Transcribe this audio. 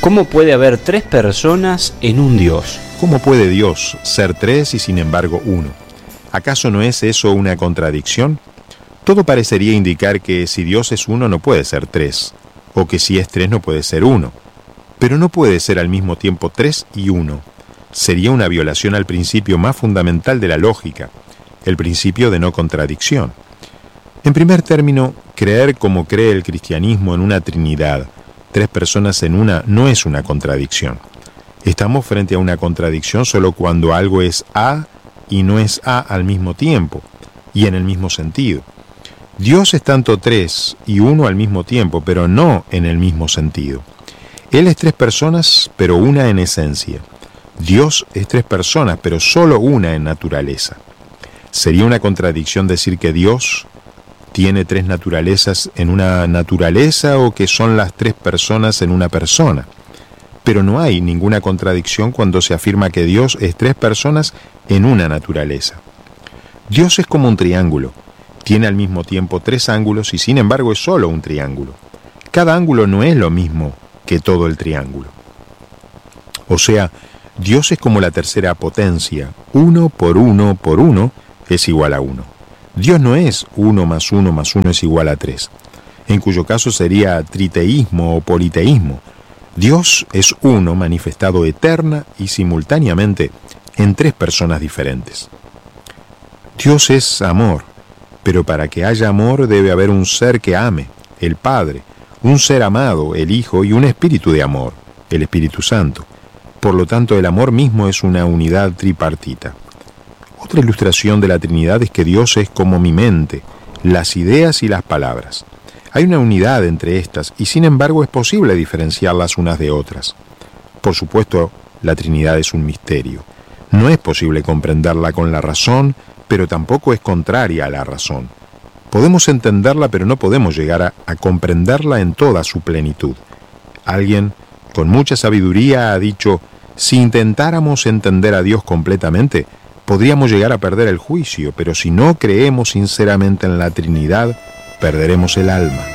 ¿Cómo puede haber tres personas en un Dios? ¿Cómo puede Dios ser tres y sin embargo uno? ¿Acaso no es eso una contradicción? Todo parecería indicar que si Dios es uno no puede ser tres, o que si es tres no puede ser uno. Pero no puede ser al mismo tiempo tres y uno. Sería una violación al principio más fundamental de la lógica, el principio de no contradicción. En primer término, creer como cree el cristianismo en una Trinidad, tres personas en una, no es una contradicción. Estamos frente a una contradicción solo cuando algo es A y no es A al mismo tiempo y en el mismo sentido. Dios es tanto tres y uno al mismo tiempo, pero no en el mismo sentido. Él es tres personas, pero una en esencia. Dios es tres personas, pero solo una en naturaleza. Sería una contradicción decir que Dios tiene tres naturalezas en una naturaleza o que son las tres personas en una persona. Pero no hay ninguna contradicción cuando se afirma que Dios es tres personas en una naturaleza. Dios es como un triángulo. Tiene al mismo tiempo tres ángulos y sin embargo es solo un triángulo. Cada ángulo no es lo mismo que todo el triángulo. O sea, Dios es como la tercera potencia. 1 por 1 por 1 es igual a 1. Dios no es 1 más 1 más 1 es igual a 3, en cuyo caso sería triteísmo o politeísmo. Dios es uno manifestado eterna y simultáneamente en tres personas diferentes. Dios es amor, pero para que haya amor debe haber un ser que ame, el Padre, un ser amado, el Hijo, y un espíritu de amor, el Espíritu Santo. Por lo tanto, el amor mismo es una unidad tripartita. Otra ilustración de la Trinidad es que Dios es como mi mente, las ideas y las palabras. Hay una unidad entre estas y sin embargo es posible diferenciarlas unas de otras. Por supuesto, la Trinidad es un misterio. No es posible comprenderla con la razón, pero tampoco es contraria a la razón. Podemos entenderla, pero no podemos llegar a comprenderla en toda su plenitud. Alguien con mucha sabiduría ha dicho, si intentáramos entender a Dios completamente, podríamos llegar a perder el juicio, pero si no creemos sinceramente en la Trinidad, perderemos el alma.